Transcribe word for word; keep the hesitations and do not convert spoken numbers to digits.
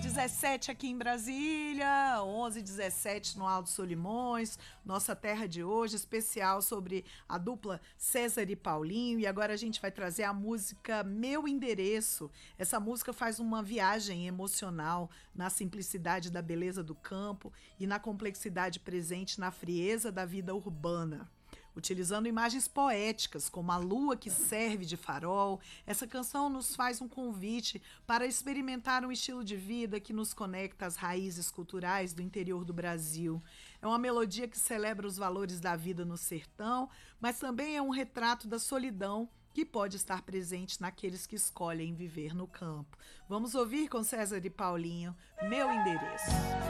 dezessete aqui em Brasília, onze e dezessete no Alto Solimões, nossa terra de hoje, especial sobre a dupla César e Paulinho. E agora a gente vai trazer a música Meu Endereço. Essa música faz uma viagem emocional na simplicidade da beleza do campo e na complexidade presente na frieza da vida urbana. Utilizando imagens poéticas, como a lua que serve de farol, essa canção nos faz um convite para experimentar um estilo de vida que nos conecta às raízes culturais do interior do Brasil. É uma melodia que celebra os valores da vida no sertão, mas também é um retrato da solidão que pode estar presente naqueles que escolhem viver no campo. Vamos ouvir com César e Paulinho, Meu Endereço.